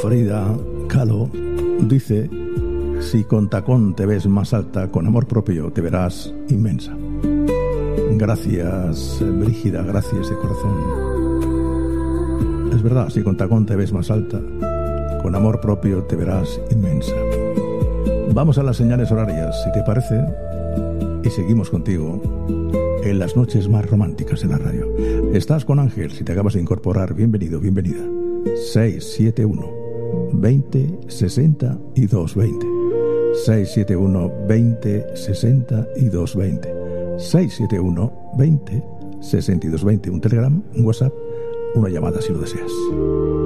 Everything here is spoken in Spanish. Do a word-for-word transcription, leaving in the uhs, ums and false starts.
Frida Kahlo dice: si con tacón te ves más alta, con amor propio te verás inmensa. Gracias, Brígida, gracias de corazón. Es verdad, si con tacón te ves más alta, con amor propio te verás inmensa. Vamos a las señales horarias, si te parece, y seguimos contigo en las noches más románticas de la radio. Estás con Ángel, si te acabas de incorporar, bienvenido, bienvenida. seis siete uno, veinte, sesenta y dos veinte. seis siete uno, veinte, sesenta y dos veinte. seis siete uno, veinte, sesenta y dos veinte. Un Telegram, un WhatsApp, una llamada si lo deseas.